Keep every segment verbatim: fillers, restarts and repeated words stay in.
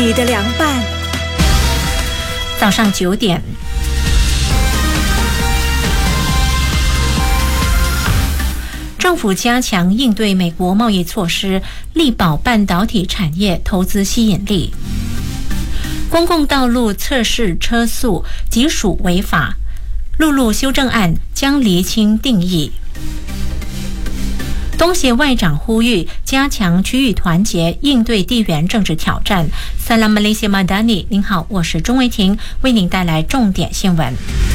你的凉拌。 早上九点，政府加强应对美国贸易措施，力保半导体产业投资吸引力。公共道路测试车速即属违法，陆路修正案将厘清定义。东协外长呼吁加强区域团结，应对地缘政治挑战。Salam Malaysia Madani， 您好，我是钟维婷，为您带来重点新闻。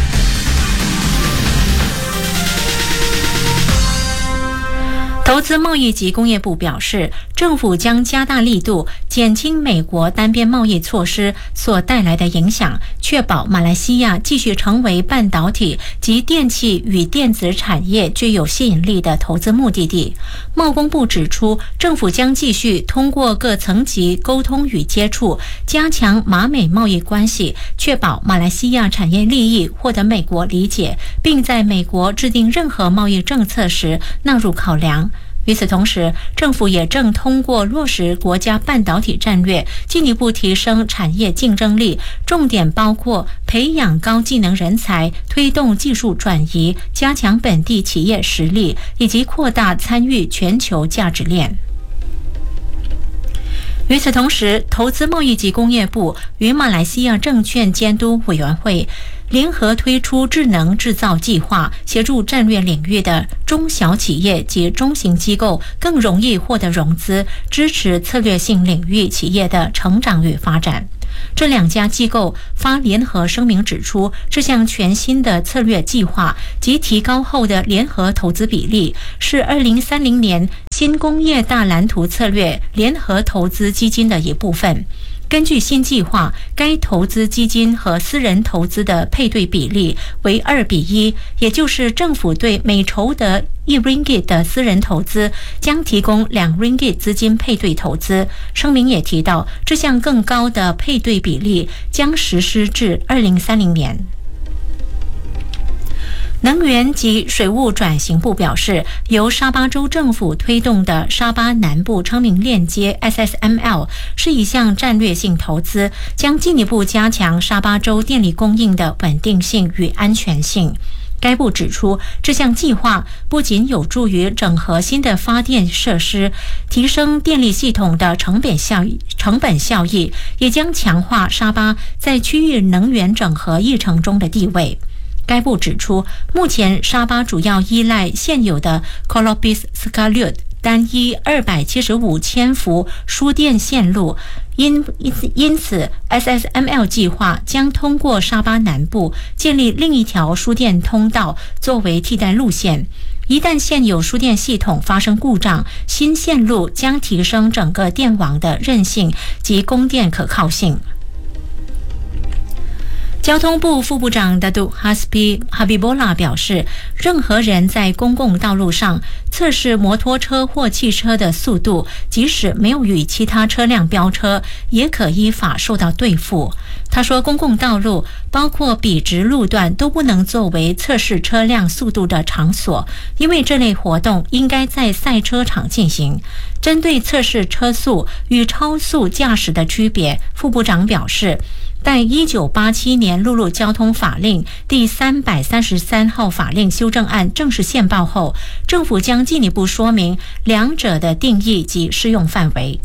投资贸易及工业部表示，政府将加大力度减轻美国单边贸易措施所带来的影响，确保马来西亚继续成为半导体及电气与电子产业具有吸引力的投资目的地。贸工部指出，政府将继续通过各层级沟通与接触，加强马美贸易关系，确保马来西亚产业利益获得美国理解，并在美国制定任何贸易政策时纳入考量。与此同时，政府也正通过落实国家半导体战略，进一步提升产业竞争力，重点包括培养高技能人才、推动技术转移、加强本地企业实力，以及扩大参与全球价值链。与此同时，投资贸易及工业部与马来西亚证券监督委员会联合推出智能制造计划，协助战略领域的中小企业及中型机构更容易获得融资，支持策略性领域企业的成长与发展。这两家机构发联合声明指出，这项全新的策略计划及提高后的联合投资比例是二零三零年新工业大蓝图策略联合投资基金的一部分。根据新计划，该投资基金和私人投资的配对比例为二比一，也就是政府对每筹得一 ringgit 的私人投资将提供两 ringgit 资金配对投资。声明也提到，这项更高的配对比例将实施至二零三零年。能源及水务转型部表示，由沙巴州政府推动的沙巴南部昌明链接 S S M L 是一项战略性投资，将进一步加强沙巴州电力供应的稳定性与安全性。该部指出，这项计划不仅有助于整合新的发电设施，提升电力系统的成本效益，成本效益，也将强化沙巴在区域能源整合议程中的地位。该部指出，目前沙巴主要依赖现有的 Kolopis Sekalut 单一二百七十五千伏输电线路，因因此 S S M L 计划将通过沙巴南部建立另一条输电通道作为替代路线。一旦现有输电系统发生故障，新线路将提升整个电网的韧性及供电可靠性。交通部副部长 Datuk Hasbi Habibullah 表示，任何人在公共道路上测试摩托车或汽车的速度，即使没有与其他车辆飙车，也可依法受到对付。他说，公共道路包括笔直路段都不能作为测试车辆速度的场所，因为这类活动应该在赛车场进行。针对测试车速与超速驾驶的区别，副部长表示，待一九八七年陆路交通法令第三百三十三号法令修正案正式宪报后，政府将进一步说明两者的定义及适用范围。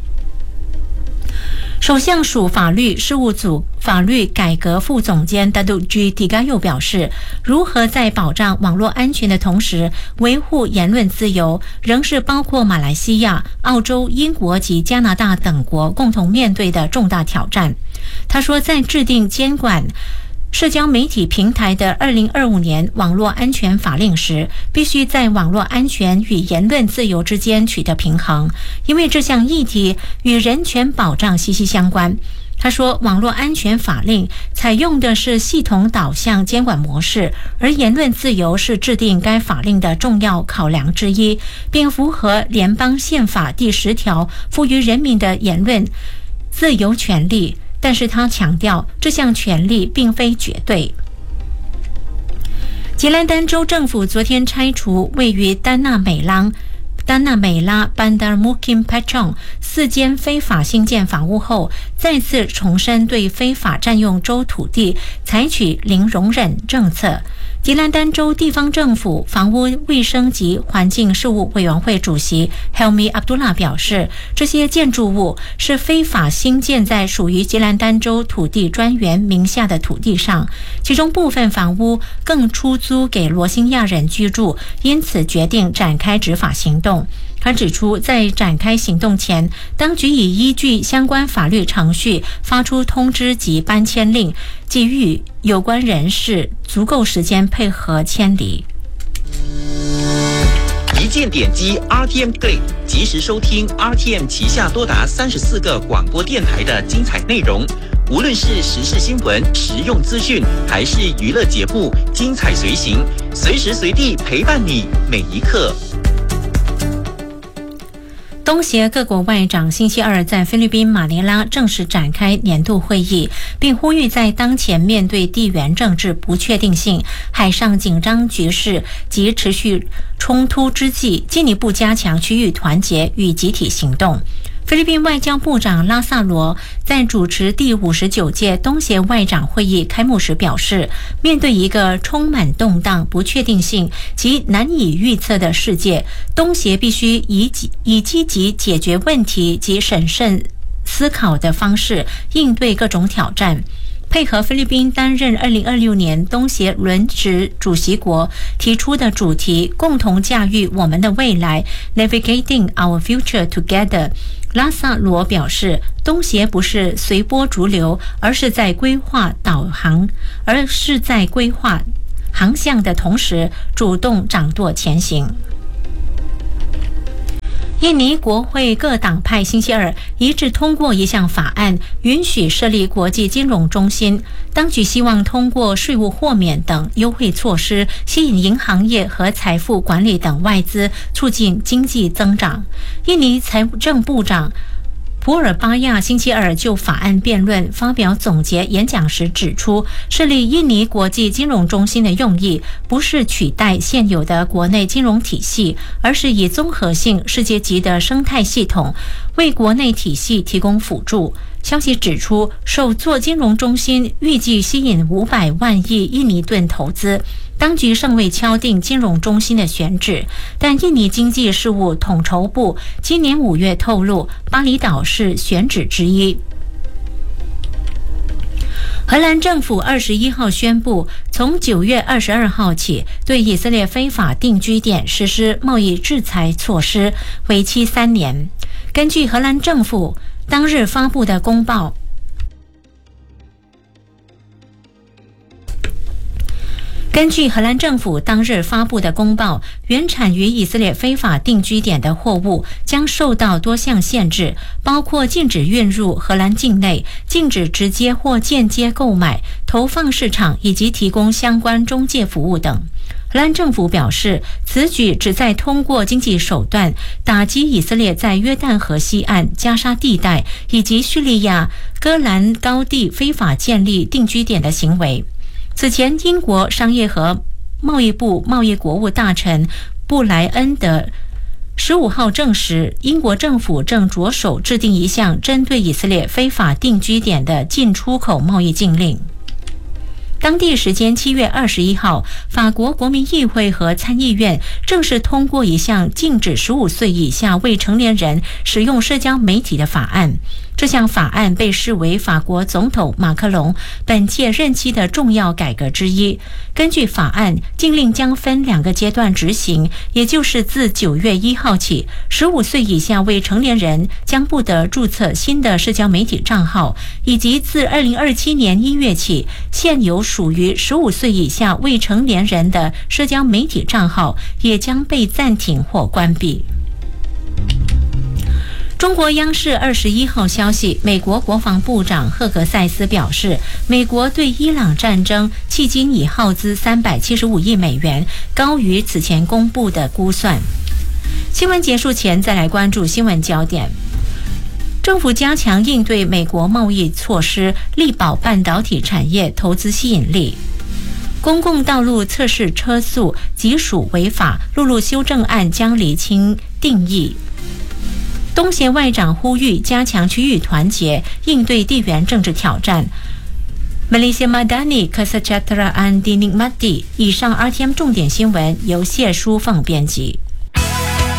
首相署法律事务组法律改革副总监 Datuk G Tigayo 表示，如何在保障网络安全的同时维护言论自由，仍是包括马来西亚、澳洲、英国及加拿大等国共同面对的重大挑战。他说，在制定监管社交媒体平台的二零二五年网络安全法令时，必须在网络安全与言论自由之间取得平衡，因为这项议题与人权保障息息相关。他说，网络安全法令采用的是系统导向监管模式，而言论自由是制定该法令的重要考量之一，并符合联邦宪法第十条赋予人民的言论自由权利。但是他强调，这项权利并非绝对。吉兰丹州政府昨天拆除位于丹纳美朗丹纳美拉 Bandar Mukim Pachong 四间非法兴建房屋后，再次重申对非法占用州土地采取零容忍政策。吉兰丹州地方政府房屋卫生及环境事务委员会主席 Helmi Abdullah 表示，这些建筑物是非法兴建在属于吉兰丹州土地专员名下的土地上，其中部分房屋更出租给罗兴亚人居住，因此决定展开执法行动。他指出，在展开行动前，当局已依据相关法律程序发出通知及搬迁令，给予有关人士足够时间配合迁离。 一键点击 R T M Play， 及时收听 R T M 旗下多达三十四个广播电台的精彩内容。无论是时事新闻、实用资讯，还是娱乐节目，精彩随行，随时随地陪伴你每一刻。 东协各国外长星期二在菲律宾马尼拉正式展开年度会议，并呼吁在当前面对地缘政治不确定性、海上紧张局势及持续冲突之际，进一步加强区域团结与集体行动。菲律宾外交部长拉萨罗在主持第五十九届东协外长会议开幕时表示，面对一个充满动荡、不确定性及难以预测的世界，东协必须以以积极解决问题及审慎思考的方式应对各种挑战。配合菲律宾担任二零二六年东协轮值主席国提出的主题，共同驾驭我们的未来 Navigating our future together。拉萨罗表示，东协不是随波逐流，而是在规划导航，而是在规划航向的同时，主动掌舵前行。印尼国会各党派星期二一致通过一项法案，允许设立国际金融中心。当局希望通过税务豁免等优惠措施，吸引银行业和财富管理等外资，促进经济增长。印尼财政部长普尔巴亚星期二就法案辩论发表总结演讲时指出，设立印尼国际金融中心的用意不是取代现有的国内金融体系，而是以综合性世界级的生态系统为国内体系提供辅助。消息指出，首座金融中心预计吸引五百万亿印尼盾投资。当局尚未敲定金融中心的选址，但印尼经济事务统筹部今年五月透露，巴厘岛是选址之一。荷兰政府二十一号宣布，从九月二十二号起，对以色列非法定居点实施贸易制裁措施，为期三年。根据荷兰政府当日发布的公报，根据荷兰政府当日发布的公报，原产于以色列非法定居点的货物将受到多项限制，包括禁止运入荷兰境内、禁止直接或间接购买、投放市场以及提供相关中介服务等。荷兰政府表示，此举旨在通过经济手段打击以色列在约旦河西岸、加沙地带以及叙利亚戈兰高地非法建立定居点的行为。此前，英国商业和贸易部贸易国务大臣布莱恩德十五号证实，英国政府正着手制定一项针对以色列非法定居点的进出口贸易禁令。当地时间七月二十一号，法国国民议会和参议院正式通过一项禁止十五岁以下未成年人使用社交媒体的法案。这项法案被视为法国总统马克龙本届任期的重要改革之一。根据法案，禁令将分两个阶段执行，也就是自九月一号起，十五岁以下未成年人将不得注册新的社交媒体账号，以及自二零二七年一月起，现有属于十五岁以下未成年人的社交媒体账号也将被暂停或关闭。中国央视二十一号消息，美国国防部长赫格塞斯表示，美国对伊朗战争迄今已耗资三百七十五亿美元，高于此前公布的估算。新闻结束前，再来关注新闻焦点。政府加强应对美国贸易措施，力保半导体产业投资吸引力。 公共道路测试车速即属违法，路路修正案将厘清定义。东协外长呼吁加强区域团结，应对地缘政治挑战。Malaysia Madani Kesejahteraan Dinikmati。以上 R T M 重点新闻由谢淑凤编辑。